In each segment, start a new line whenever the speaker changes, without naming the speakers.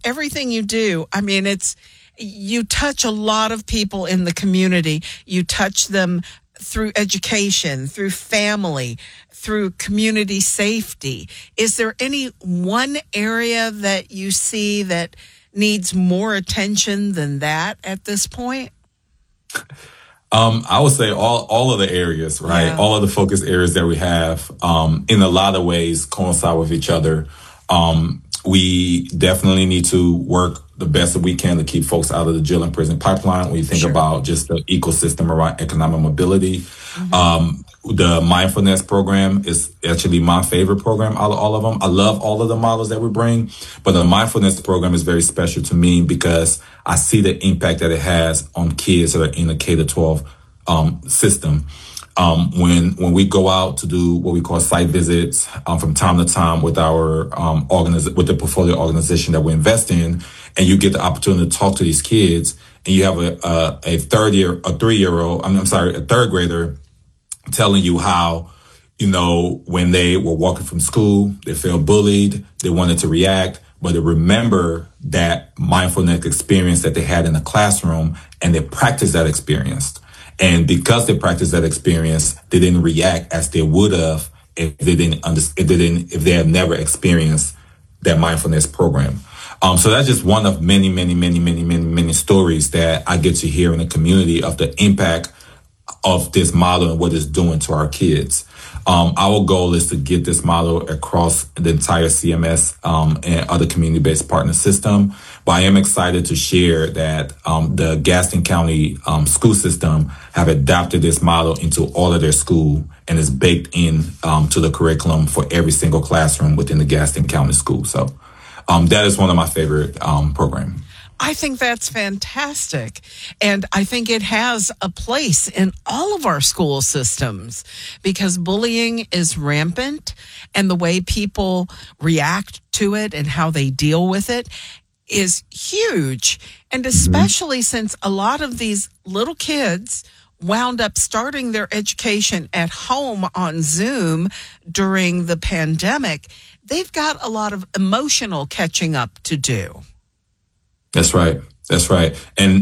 everything you do, I mean, you touch a lot of people in the community. You touch them through education, through family, through community safety. Is there any one area that you see that needs more attention than that at this point?
I would say all of the areas, right?
Yeah.
All of the focus areas that we have, in a lot of ways coincide with each other. We definitely need to work the best that we can to keep folks out of the jail and prison pipeline. When you think about just the ecosystem around economic mobility, the mindfulness program is actually my favorite program out of all of them. I love all of the models that we bring, but the mindfulness program is very special to me because I see the impact that it has on kids that are in the K-12 system. When we go out to do what we call site visits from time to time with our with the portfolio organization that we invest in, and you get the opportunity to talk to these kids, and you have a third grader telling you how, when they were walking from school, they felt bullied, they wanted to react, but they remember that mindfulness experience that they had in the classroom, and they practiced that experience. And because they practiced that experience, they didn't react as they would have if they had never experienced that mindfulness program. So that's just one of many, many, many, many, many, many stories that I get to hear in the community of the impact of this model and what it's doing to our kids. Our goal is to get this model across the entire CMS and other community-based partner system. But I am excited to share that the Gaston County school system have adapted this model into all of their school and is baked in to the curriculum for every single classroom within the Gaston County school. So that is one of my favorite programs.
I think that's fantastic. And I think it has a place in all of our school systems because bullying is rampant and the way people react to it and how they deal with it is huge. And especially since a lot of these little kids wound up starting their education at home on Zoom during the pandemic, they've got a lot of emotional catching up to do.
That's right. That's right. And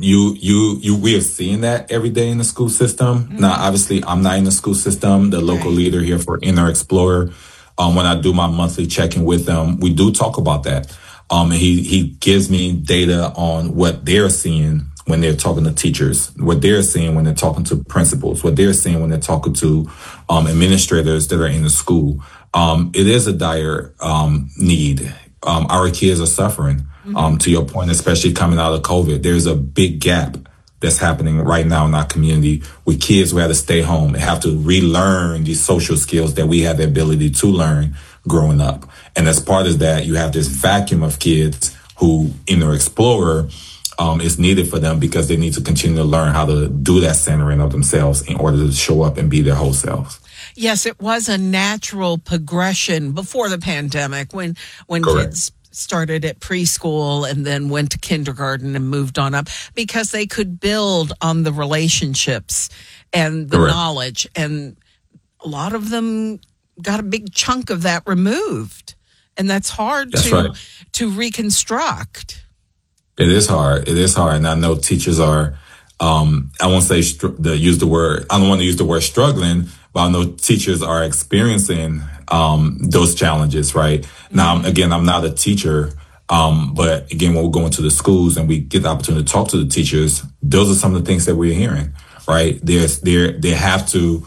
we are seeing that every day in the school system. Now, obviously, I'm not in the school system, the local leader here for Inner Explorer. When I do my monthly check-in with them, we do talk about that. And he gives me data on what they're seeing when they're talking to teachers, what they're seeing when they're talking to principals, what they're seeing when they're talking to administrators that are in the school. It is a dire need. Our kids are suffering. To your point, especially coming out of COVID, there's a big gap that's happening right now in our community with kids who have to stay home and have to relearn these social skills that we had the ability to learn growing up. And as part of that, you have this vacuum of kids who Inner Explorer is needed for them because they need to continue to learn how to do that centering of themselves in order to show up and be their whole selves.
Yes, it was a natural progression before the pandemic when kids started at preschool and then went to kindergarten and moved on up because they could build on the relationships and the knowledge. And a lot of them got a big chunk of that removed. And that's hard to reconstruct.
It is hard. It is hard. And I know teachers are, I won't say I don't want to use the word struggling, but I know teachers are experiencing those challenges, right? Now, again, I'm not a teacher, but again, when we go into the schools and we get the opportunity to talk to the teachers, those are some of the things that we're hearing, right? They have to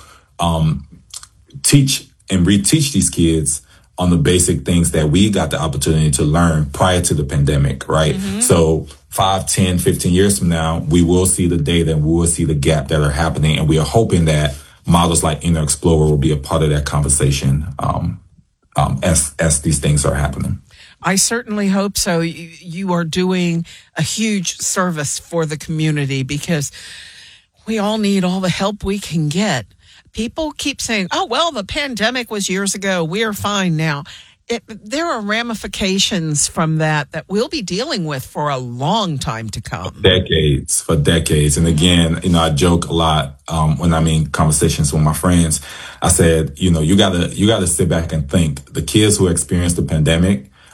teach and reteach these kids on the basic things that we got the opportunity to learn prior to the pandemic, right? So 5, 10, 15 years from now, we will see the data and we will see the gap that are happening. And we are hoping that models like Inner Explorer will be a part of that conversation as these things are happening.
I certainly hope so. You are doing a huge service for the community because we all need all the help we can get. People keep saying, oh, well, the pandemic was years ago. We are fine now. There are ramifications from that we'll be dealing with for a long time to come.
For decades. And again, I joke a lot when I'm in conversations with my friends. I said, you gotta sit back and think. The kids who experienced the pandemic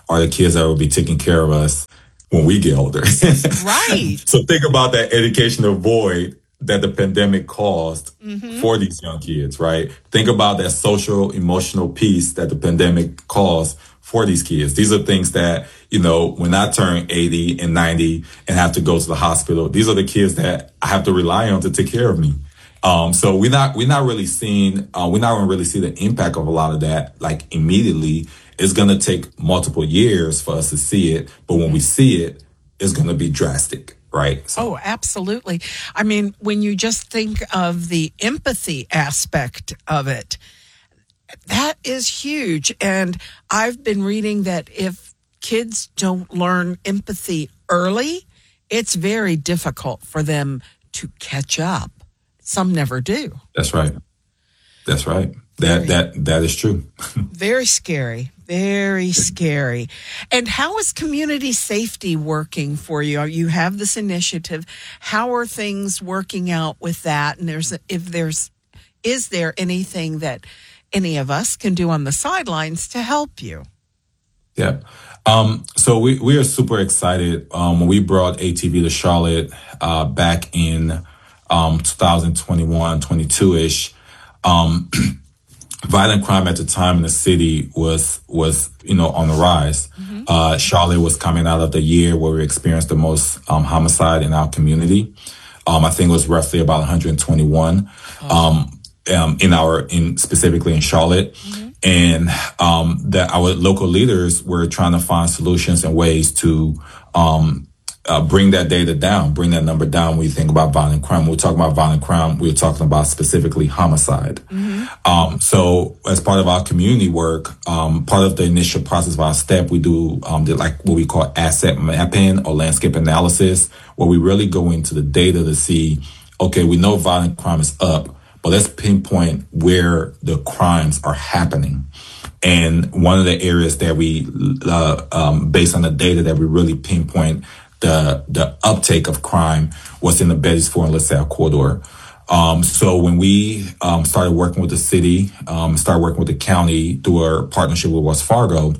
are the kids that will be taking care of us when we get older.
Right.
So think about that educational void that the pandemic caused for these young kids, right? Think about that social, emotional piece that the pandemic caused for these kids. These are things that, when I turn 80 and 90 and have to go to the hospital, these are the kids that I have to rely on to take care of me. So we're not really seeing, we're not going to really see the impact of a lot of that, like immediately. It's going to take multiple years for us to see it. But when we see it, it's going to be drastic. Right.
So. Oh, absolutely. I mean, when you just think of the empathy aspect of it, that is huge. And I've been reading that if kids don't learn empathy early, it's very difficult for them to catch up. Some never do.
That's right. That's right. That is true.
Very scary. Very scary. And how is community safety working for you? You have this initiative. How are things working out with that? And is there anything that any of us can do on the sidelines to help you?
Yeah. So we are super excited. When we brought ATV to Charlotte back in 2021, 22-ish, violent crime at the time in the city was on the rise. Charlotte was coming out of the year where we experienced the most homicide in our community. I think it was roughly about 121 specifically in Charlotte. And that our local leaders were trying to find solutions and ways to bring that data down, bring that number down when you think about violent crime. When we talk about violent crime, we're talking about specifically homicide. So as part of our community work, part of the initial process of our step, we do like what we call asset mapping or landscape analysis, where we really go into the data to see, okay, we know violent crime is up, but let's pinpoint where the crimes are happening. And one of the areas that we, based on the data that we really pinpoint the uptake of crime was in the Beatties-Ford and LaSalle corridor. So when we started working with the city, started working with the county through our partnership with Wells Fargo,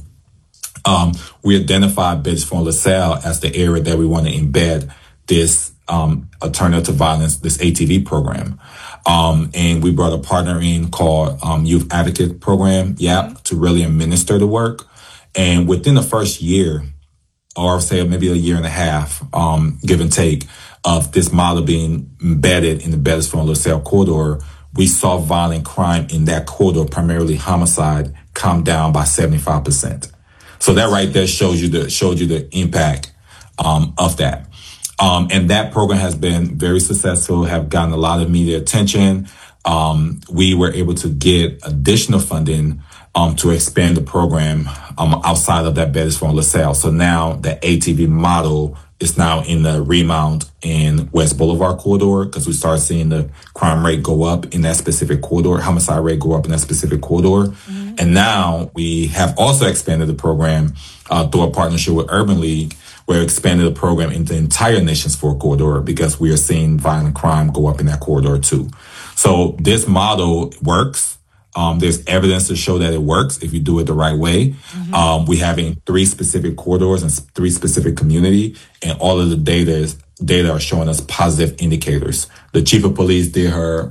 we identified Beatties-Ford and LaSalle as the area that we want to embed this alternative to violence, this ATV program. And we brought a partner in called Youth Advocate Program, YAP, to really administer the work. And within the first year, or I'll say maybe a year and a half, give and take, of this model being embedded in the Beatties-Ford and LaSalle corridor, we saw violent crime in that corridor, primarily homicide, come down by 75%. So that right there showed you the impact of that. And that program has been very successful, have gotten a lot of media attention. We were able to get additional funding to expand the program outside of that Beatties-Ford and LaSalle. So now the ATV model is now in the Remount and West Boulevard corridor, because we started seeing the crime rate go up in that specific corridor, homicide rate go up in that specific corridor. And now we have also expanded the program through a partnership with Urban League, where we expanded the program into the entire Nations 4 corridor, because we are seeing violent crime go up in that corridor too. So this model works. There's evidence to show that it works if you do it the right way. We have in 3 specific corridors and 3 specific community, and all of the data are showing us positive indicators. The chief of police did her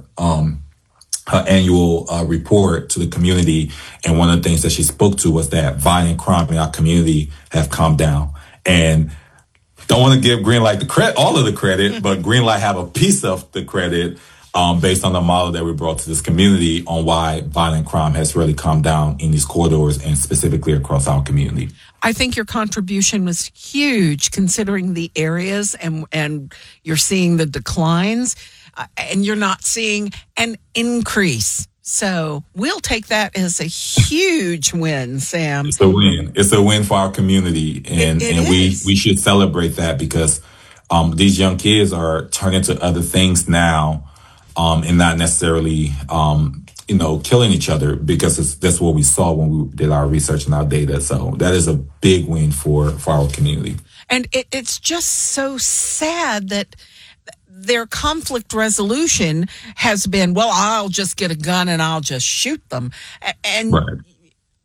annual report to the community, and one of the things that she spoke to was that violent crime in our community have calmed down. And don't want to give Greenlight all of the credit, but Greenlight have a piece of the credit based on the model that we brought to this community on why violent crime has really calmed down in these corridors and specifically across our community.
I think your contribution was huge, considering the areas and you're seeing the declines and you're not seeing an increase. So we'll take that as a huge win, Sam.
It's a win. It's a win for our community. And we should celebrate that, because these young kids are turning to other things now. And not necessarily, killing each other, because that's what we saw when we did our research and our data. So that is a big win for our community. And
it's just so sad that their conflict resolution has been, well, I'll just get a gun and I'll just shoot them. And
right.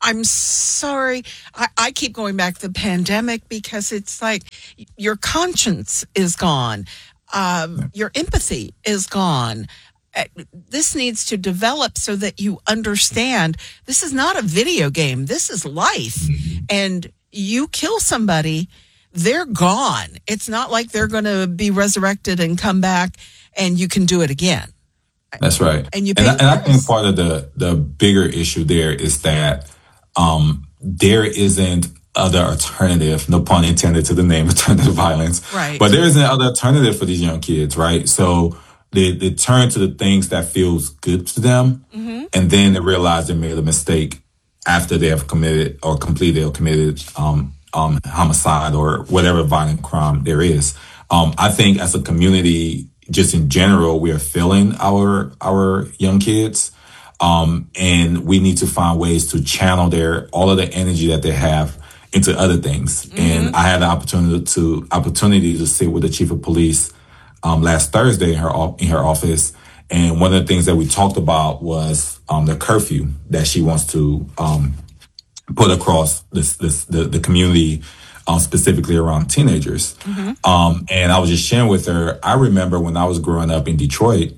I'm sorry. I keep going back to the pandemic because it's like your conscience is gone. Your empathy is gone. This needs to develop so that you understand this is not a video game. This is life. And you kill somebody, they're gone. It's not like they're going to be resurrected and come back and you can do it again.
That's right.
And
I think part of the bigger issue there is that there isn't other alternative, no pun intended to the name, alternative violence.
Right.
But there isn't other alternative for these young kids, right? So they turn to the things that feels good to them, and then they realize they made a mistake after they have committed or completed or committed homicide or whatever violent crime there is. I think as a community, just in general, we are failing our young kids. And we need to find ways to channel all of the energy that they have into other things. And I had the opportunity to sit with the chief of police last Thursday in her office. And one of the things that we talked about was the curfew that she wants to put across the community, specifically around teenagers. And I was just sharing with her, I remember when I was growing up in Detroit,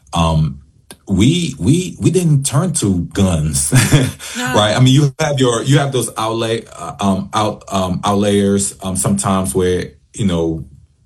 we didn't turn to guns, right? I mean, you have those outlayers sometimes where, you know,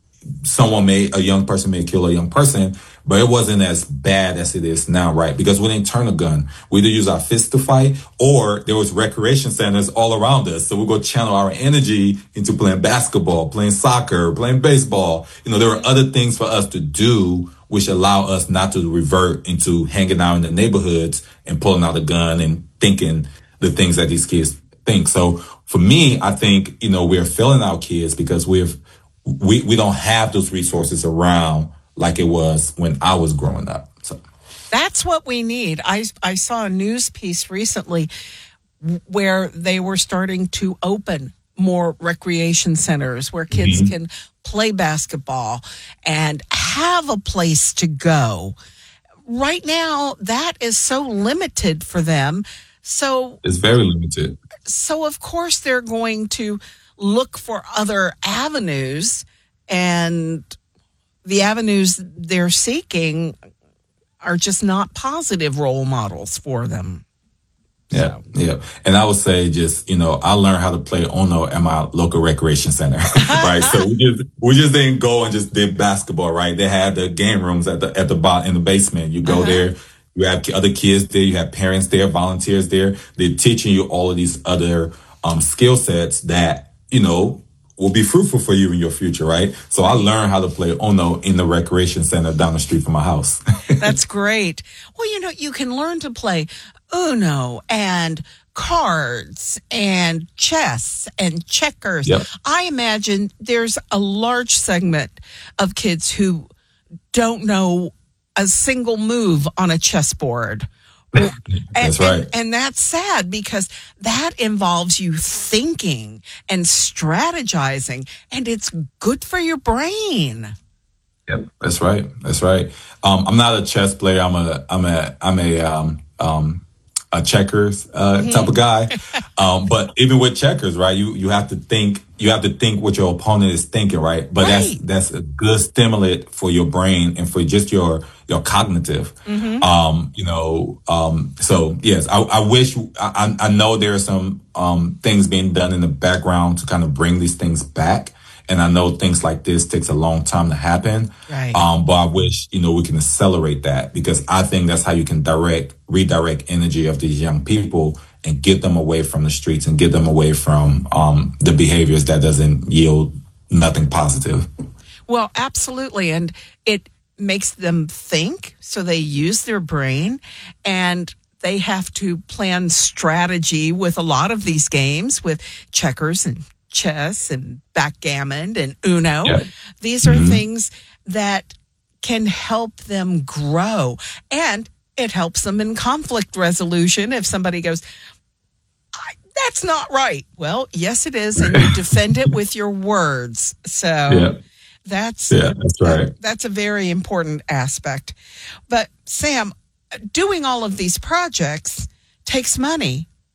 a young person may kill a young person, but it wasn't as bad as it is now, right? Because we didn't turn a gun. We either use our fists to fight, or there was recreation centers all around us. So we go channel our energy into playing basketball, playing soccer, playing baseball. You know, there were other things for us to do which allow us not to revert into hanging out in the neighborhoods and pulling out a gun and thinking the things that these kids think. So for me, I think, you know, we're failing our kids because we don't have those resources around like it was when I was growing up. So
that's what we need. I saw a news piece recently where they were starting to open more recreation centers where kids can play basketball and have a place to go. Right now, that is so limited for them. So
it's very limited.
So of course they're going to look for other avenues, and the avenues they're seeking are just not positive role models for them.
Yeah, yeah. And I would say just, you know, I learned how to play Ono at my local recreation center, right? So we just didn't go and just did basketball, right? They had the game rooms in the basement. You go there, you have other kids there, you have parents there, volunteers there. They're teaching you all of these other skill sets that, you know, will be fruitful for you in your future, right? So I learned how to play Ono in the recreation center down the street from my house.
That's great. Well, you know, you can learn to play Uno and cards and chess and checkers.
Yep.
I imagine there's a large segment of kids who don't know a single move on a chessboard.
That's right.
And that's sad because that involves you thinking and strategizing, and it's good for your brain.
Yep, that's right. That's right. I'm not a chess player. I'm a checkers type of guy. But even with checkers, right? You have to think. You have to think what your opponent is thinking, right? But that's a good stimulant for your brain and for just your cognitive. You know. So yes, I wish. I know there are some things being done in the background to kind of bring these things back. And I know things like this takes a long time to happen.
Right.
But I wish, you know, we can accelerate that, because I think that's how you can redirect energy of these young people and get them away from the streets and get them away from the behaviors that doesn't yield nothing positive.
Well, absolutely. And it makes them think, so they use their brain, and they have to plan strategy with a lot of these games, with checkers and chess and backgammon and Uno.
Yeah.
These are things that can help them grow, and it helps them in conflict resolution. If somebody goes, that's not right. Well, yes, it is. And you defend it with your words. So that's
right.
That's a very important aspect. But Sam, doing all of these projects takes money.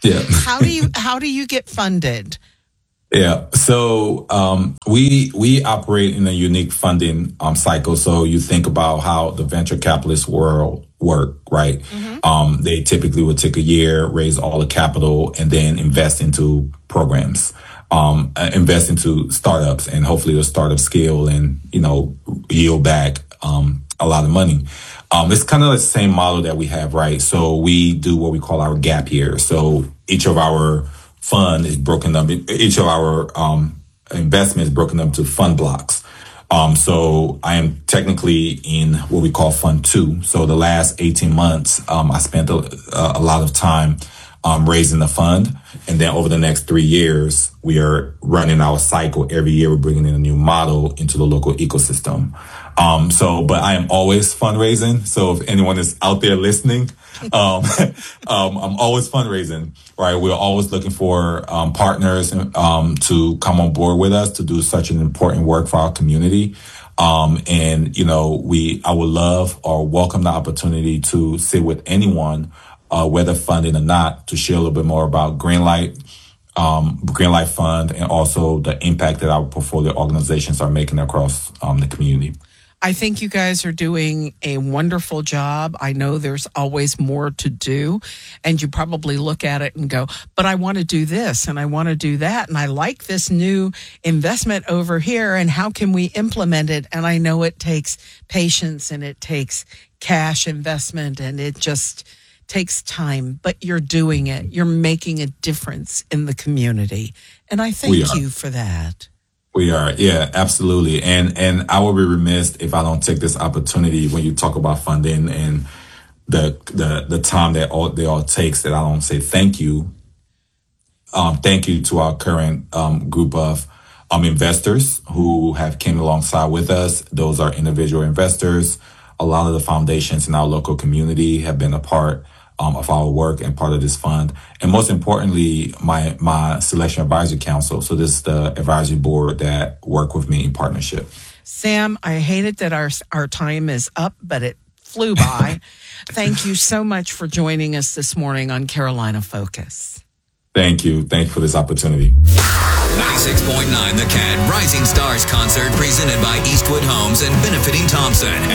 Yeah.
How do you get funded?
Yeah. So we operate in a unique funding cycle. So you think about how the venture capitalist world work, right? Mm-hmm. They typically would take a year, raise all the capital, and then invest into programs, invest into startups, and hopefully the startup scale and yield back a lot of money. It's kind of the same model that we have, right? So we do what we call our gap year. So each of our fund is broken up. Each of our investment is broken up to fund blocks. So I am technically in what we call Fund 2. So the last 18 months, I spent a lot of time raising the fund. And then over the next 3 years, we are running our cycle. Every year, we're bringing in a new model into the local ecosystem. But I am always fundraising. So if anyone is out there listening, I'm always fundraising, right? We're always looking for partners to come on board with us to do such an important work for our community. I would love or welcome the opportunity to sit with anyone, whether funded or not, to share a little bit more about Greenlight Fund, and also the impact that our portfolio organizations are making across the community.
I think you guys are doing a wonderful job. I know there's always more to do, and you probably look at it and go, but I want to do this and I want to do that. And I like this new investment over here. And how can we implement it? And I know it takes patience and it takes cash investment and it just takes time, but you're doing it. You're making a difference in the community. And I thank you for that.
We are. Yeah, absolutely. And I will be remiss if I don't take this opportunity when you talk about funding and the time that they all takes, that I don't say thank you. Thank you to our current group of investors who have came alongside with us. Those are individual investors. A lot of the foundations in our local community have been a part of our work and part of this fund. And most importantly, my Selection Advisory Council. So this is the advisory board that work with me in partnership.
Sam, I hate it that our time is up, but it flew by. Thank you so much for joining us this morning on Carolina Focus.
Thank you. Thank you for this opportunity.
96.9 The Cat Rising Stars Concert, presented by Eastwood Homes and benefiting Thompson.